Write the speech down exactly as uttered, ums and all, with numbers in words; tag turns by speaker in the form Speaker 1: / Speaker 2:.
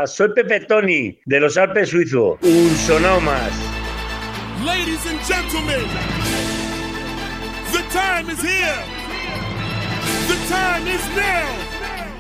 Speaker 1: Hola, soy Pepe Toni, de los Alpes suizos. Un sonao más.
Speaker 2: Ladies and gentlemen, the time is here. The time is now.